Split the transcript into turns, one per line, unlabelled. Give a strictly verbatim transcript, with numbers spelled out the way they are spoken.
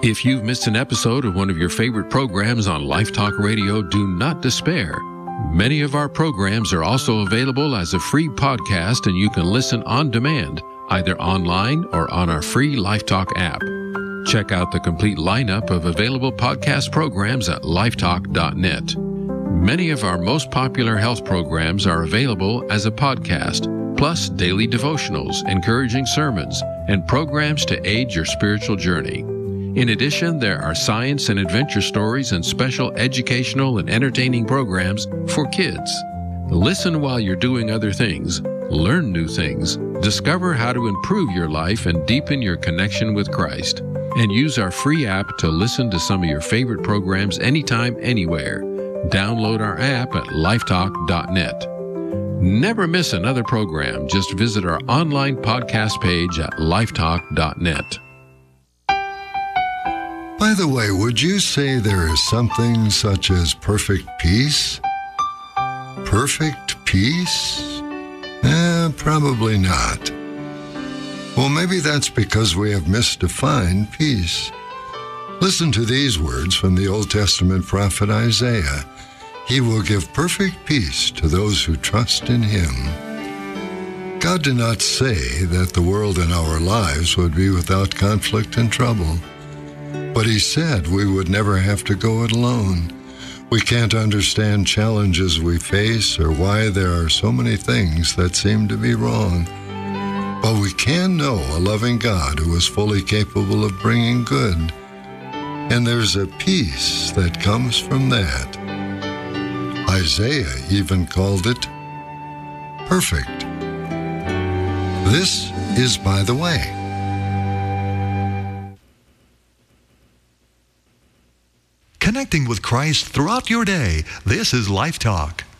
If you've missed an episode of one of your favorite programs on Life Talk Radio, do not despair. Many of our programs are also available as a free podcast, and you can listen on demand, either online or on our free Life Talk app. Check out the complete lineup of available podcast programs at lifetalk dot net. Many of our most popular health programs are available as a podcast, plus daily devotionals, encouraging sermons, and programs to aid your spiritual journey. In addition, there are science and adventure stories and special educational and entertaining programs for kids. Listen while you're doing other things, learn new things, discover how to improve your life and deepen your connection with Christ, and use our free app to listen to some of your favorite programs anytime, anywhere. Download our app at lifetalk dot net. Never miss another program. Just visit our online podcast page at lifetalk dot net.
By the way, would you say there is something such as perfect peace? Perfect peace? Eh, probably not. Well, maybe that's because we have misdefined peace. Listen to these words from the Old Testament prophet Isaiah. He will give perfect peace to those who trust in him. God did not say that the world and our lives would be without conflict and trouble. But he said we would never have to go it alone. We can't understand challenges we face or why there are so many things that seem to be wrong. But we can know a loving God who is fully capable of bringing good. And there's a peace that comes from that. Isaiah even called it perfect. This is By the Way.
Connecting with Christ throughout your day. This is Life Talk.